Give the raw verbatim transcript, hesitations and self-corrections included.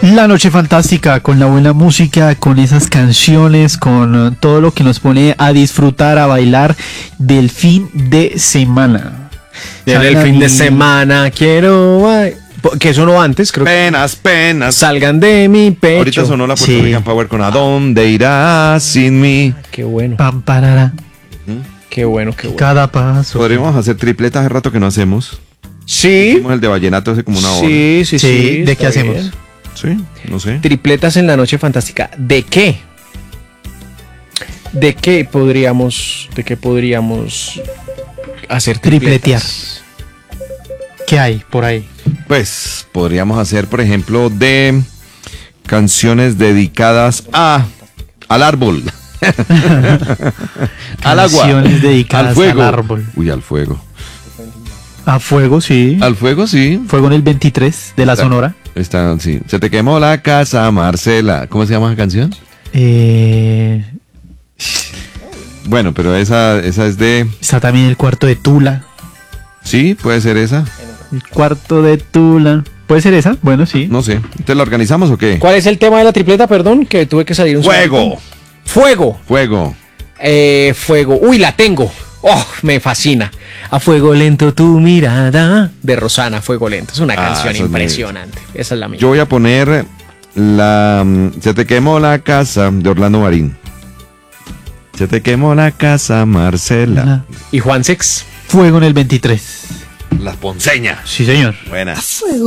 La noche fantástica, con la buena música, con esas canciones, con uh, todo lo que nos pone a disfrutar, a bailar del fin de semana. Del Salgan fin de y- semana quiero ba- que sonó antes, creo que Penas, penas. salgan de mi pecho. Ahorita sonó la Puerto Sí. Rican Power con ¿A dónde irás sin mí? Qué bueno, Pam, parara, qué bueno, qué bueno. cada paso. Podríamos hacer tripletas, hace rato que no hacemos. Sí, Hicimos el de vallenato hace como una hora. sí, sí, Sí, sí. ¿de está qué hacemos? bien. Sí, no sé. Tripletas en la noche fantástica. ¿De qué? ¿De qué podríamos, de qué podríamos hacer Tripletear. tripletas? ¿Qué hay por ahí? Pues podríamos hacer, por ejemplo, de canciones dedicadas a al árbol. Al agua. Canciones dedicadas al fuego. al árbol. Uy, al fuego. A fuego, sí. Al fuego, sí. Fuego en el veintitrés de la Está- Sonora. Está, sí. Se te quemó la casa, Marcela. ¿Cómo se llama esa canción? Eh, Bueno, pero esa, esa es de... está también el cuarto de Tula. Sí, puede ser esa. El cuarto de Tula. ¿Puede ser esa? Bueno, sí. No sé. ¿Te la organizamos o qué? ¿Cuál es el tema de la tripleta, perdón? Que tuve que salir un Fuego. segundo. Fuego. Fuego. Eh, fuego. Uy, la tengo. Oh, me fascina. A fuego lento tu mirada. De Rosana, Fuego Lento. Es una Ah, canción esa es muy- impresionante. Esa es la mía. Yo voy a poner la... mm, Se te quemó la casa de Orlando Marín. Se te quemó la casa, Marcela. ¿Y Juan Sex? Fuego en el veintitrés. Las ponceñas. Sí, señor. Buena. Fuego.